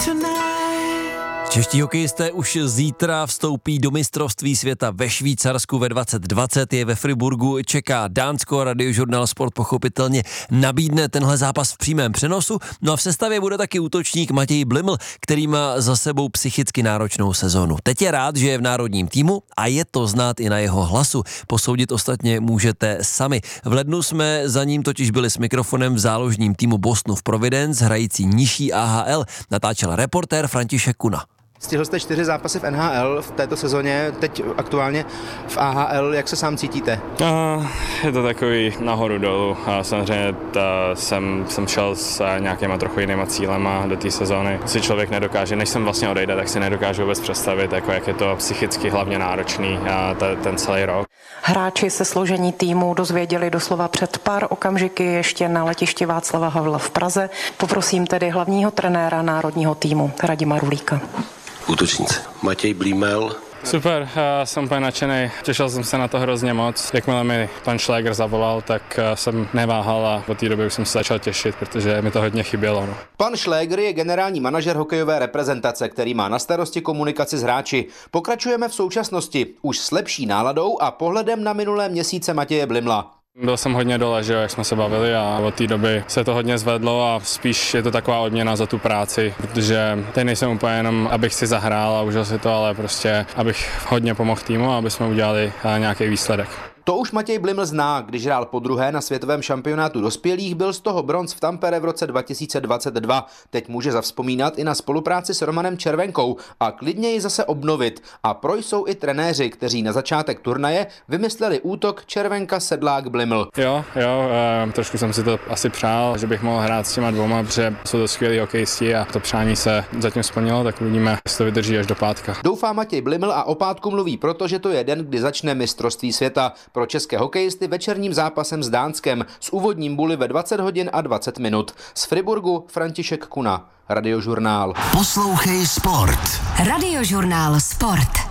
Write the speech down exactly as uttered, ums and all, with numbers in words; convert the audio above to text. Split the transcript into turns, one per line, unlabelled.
Čeští hokejisté už zítra vstoupí do mistrovství světa ve Švýcarsku ve dvacet dvacet. Je ve Friburgu, čeká Dánsko, Radiožurnál Sport pochopitelně nabídne tenhle zápas v přímém přenosu. No a v sestavě bude taky útočník Matěj Bliml, který má za sebou psychicky náročnou sezonu. Teď je rád, že je v národním týmu a je to znát i na jeho hlasu. Posoudit ostatně můžete sami. V lednu jsme za ním totiž byli s mikrofonem v záložním týmu Bostonu v Providence, hrající nižší A H L. Natáčel reportér František Kuna.
Stihl jste čtyři zápasy v N H L v této sezóně, teď aktuálně v A H L. Jak se sám cítíte?
Uh, je to takový nahoru dolů. A samozřejmě ta, jsem, jsem šel s nějakýma trochu jinýma cílema do té sezóny. Si člověk nedokáže, než jsem vlastně odejde, tak si nedokážu vůbec představit, jako jak je to psychicky hlavně náročný a ta, ten celý rok.
Hráči se složení týmu dozvěděli doslova před pár okamžiky ještě na letišti Václava Havla v Praze. Poprosím tedy hlavního trenéra národního týmu Radima Rulíka.
Útočníci. Matěj Bliml.
Super, já jsem úplně nadšenej. Těšil jsem se na to hrozně moc. Jakmile mi pan Schläger zavolal, tak jsem neváhal a od té doby už jsem se začal těšit, protože mi to hodně chybělo. No.
Pan Schläger je generální manažer hokejové reprezentace, který má na starosti komunikaci s hráči. Pokračujeme v současnosti už s lepší náladou a pohledem na minulé měsíce Matěje Blimla.
Byl jsem hodně dole, že jo, jak jsme se bavili a od té doby se to hodně zvedlo a spíš je to taková odměna za tu práci, protože teď nejsem úplně jenom, abych si zahrál a užil si to, ale prostě, abych hodně pomohl týmu a aby jsme udělali nějaký výsledek.
To už Matěj Bliml zná, když hrál podruhé na světovém šampionátu dospělých, byl z toho bronz v Tampere v roce dva tisíce dvacet dva. Teď může zavzpomínat i na spolupráci s Romanem Červenkou a klidně ji zase obnovit. A pro jsou i trenéři, kteří na začátek turnaje vymysleli útok Červenka, Sedlák, Bliml.
Jo, jo, e, trošku jsem si to asi přál, že bych mohl hrát s těma dvouma, protože jsou to skvělí hokejisti a to přání se zatím splnilo, tak uvidíme, jestli to vydrží až do pátka.
Doufá Matěj Bliml a o pátku mluví, protože to je den, kdy začne mistrovství světa. Pro české hokejisty večerním zápasem s Dánskem s úvodním buly ve dvacet hodin a dvacet minut. Z Friburgu František Kuna, Radiožurnál.
Poslouchej sport. Radiožurnál Sport.